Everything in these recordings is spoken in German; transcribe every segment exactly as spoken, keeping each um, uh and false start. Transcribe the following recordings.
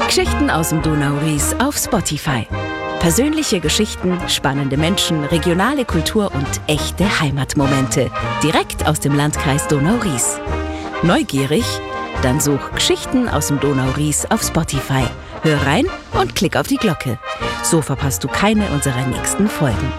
Geschichten aus dem Donauries auf Spotify. Persönliche Geschichten, spannende Menschen, regionale Kultur und echte Heimatmomente. Direkt aus dem Landkreis Donauries. Neugierig? Dann such Geschichten aus dem Donauries auf Spotify. Hör rein und klick auf die Glocke. So verpasst du keine unserer nächsten Folgen.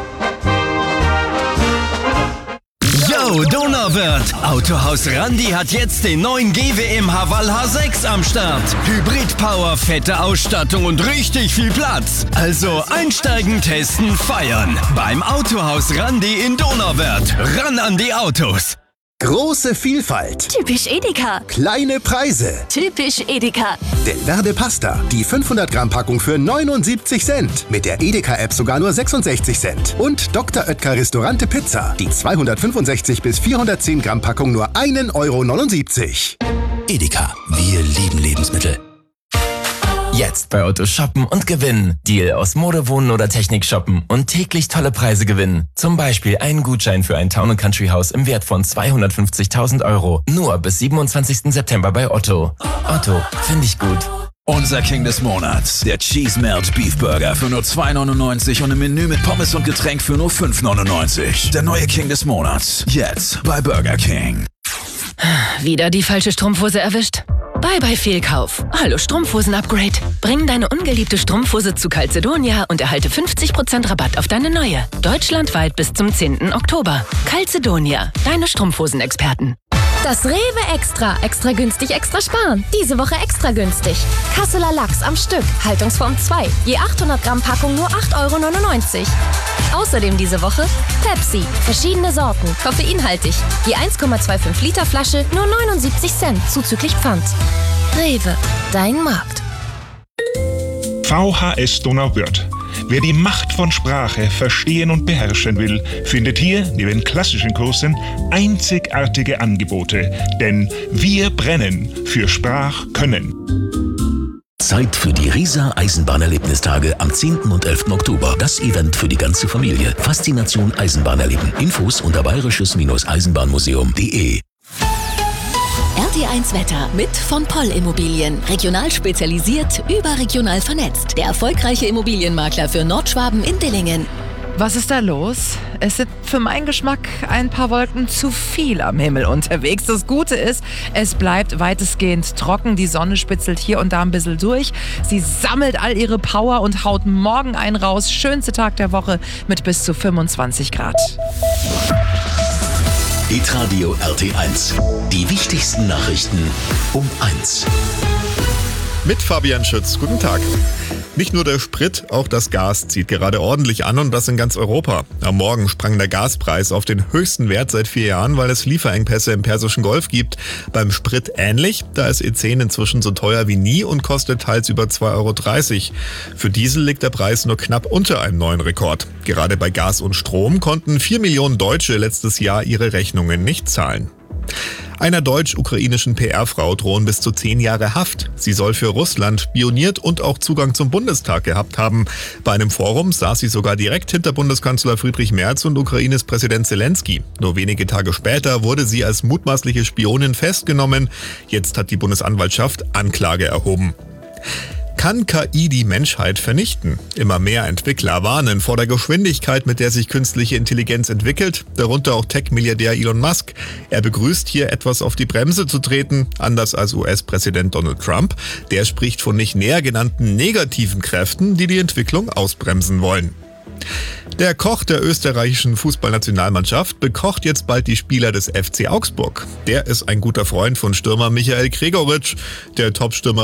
Yo, Donauwörth! Autohaus Randi hat jetzt den neuen G W M Haval H sechs am Start. Hybrid-Power, fette Ausstattung und richtig viel Platz. Also einsteigen, testen, feiern. Beim Autohaus Randi in Donauwörth. Ran an die Autos! Große Vielfalt. Typisch Edeka. Kleine Preise. Typisch Edeka. Del Verde Pasta. Die fünfhundert Gramm Packung für neunundsiebzig Cent. Mit der Edeka-App sogar nur sechsundsechzig Cent. Und Doktor Oetker Restaurante Pizza. Die zweihundertfünfundsechzig bis vierhundertzehn Gramm Packung nur ein Euro neunundsiebzig. Edeka. Wir lieben Lebensmittel. Jetzt bei Otto shoppen und gewinnen. Deal aus Mode, Wohnen oder Technik shoppen und täglich tolle Preise gewinnen. Zum Beispiel einen Gutschein für ein Town and Country Haus im Wert von zweihundertfünfzigtausend Euro. Nur bis siebenundzwanzigsten September bei Otto. Otto, finde ich gut. Unser King des Monats, der Cheese Melt Beef Burger für nur zwei neunundneunzig und ein Menü mit Pommes und Getränk für nur fünf neunundneunzig. Der neue King des Monats, jetzt bei Burger King. Wieder die falsche Strumpfhose erwischt? Bye bye Fehlkauf. Hallo Strumpfhosen-Upgrade. Bring deine ungeliebte Strumpfhose zu Calzedonia und erhalte fünfzig Prozent Rabatt auf deine neue. Deutschlandweit bis zum zehnten Oktober. Calzedonia, deine Strumpfhosen-Experten. Das Rewe Extra. Extra günstig, extra sparen. Diese Woche extra günstig. Kasseler Lachs am Stück. Haltungsform zwei. Je achthundert Gramm Packung nur acht Euro neunundneunzig. Außerdem diese Woche Pepsi. Verschiedene Sorten. Koffeinhaltig. Je eins Komma fünfundzwanzig Liter Flasche nur neunundsiebzig Cent. Zuzüglich Pfand. Rewe. Dein Markt. V H S Donauwörth. Wer die Macht von Sprache verstehen und beherrschen will, findet hier, neben klassischen Kursen, einzigartige Angebote. Denn wir brennen für Sprachkönnen. Zeit für die Riesa Eisenbahnerlebnistage am zehnten und elften Oktober. Das Event für die ganze Familie. Faszination Eisenbahn erleben. Infos unter bayerisches-eisenbahnmuseum punkt de. R T eins Wetter mit von Poll Immobilien. Regional spezialisiert, überregional vernetzt. Der erfolgreiche Immobilienmakler für Nordschwaben in Dillingen. Was ist da los? Es sind für meinen Geschmack ein paar Wolken zu viel am Himmel unterwegs. Das Gute ist, es bleibt weitestgehend trocken. Die Sonne spitzelt hier und da ein bisschen durch. Sie sammelt all ihre Power und haut morgen einen raus. Schönste Tag der Woche mit bis zu fünfundzwanzig Grad. Hitradio R T eins. Die wichtigsten Nachrichten um eins. Mit Fabian Schütz. Guten Tag. Nicht nur der Sprit, auch das Gas zieht gerade ordentlich an und das in ganz Europa. Am Morgen sprang der Gaspreis auf den höchsten Wert seit vier Jahren, weil es Lieferengpässe im Persischen Golf gibt. Beim Sprit ähnlich, da ist E zehn inzwischen so teuer wie nie und kostet teils über zwei Euro dreißig. Für Diesel liegt der Preis nur knapp unter einem neuen Rekord. Gerade bei Gas und Strom konnten vier Millionen Deutsche letztes Jahr ihre Rechnungen nicht zahlen. Einer deutsch-ukrainischen P R-Frau drohen bis zu zehn Jahre Haft. Sie soll für Russland spioniert und auch Zugang zum Bundestag gehabt haben. Bei einem Forum saß sie sogar direkt hinter Bundeskanzler Friedrich Merz und Ukraines Präsident Zelensky. Nur wenige Tage später wurde sie als mutmaßliche Spionin festgenommen. Jetzt hat die Bundesanwaltschaft Anklage erhoben. Kann K I die Menschheit vernichten? Immer mehr Entwickler warnen vor der Geschwindigkeit, mit der sich künstliche Intelligenz entwickelt, darunter auch Tech-Milliardär Elon Musk. Er begrüßt hier, etwas auf die Bremse zu treten, anders als U S-Präsident Donald Trump. Der spricht von nicht näher genannten negativen Kräften, die die Entwicklung ausbremsen wollen. Der Koch der österreichischen Fußballnationalmannschaft bekocht jetzt bald die Spieler des F C Augsburg. Der ist ein guter Freund von Stürmer Michael Gregoritsch. Der Topstürmer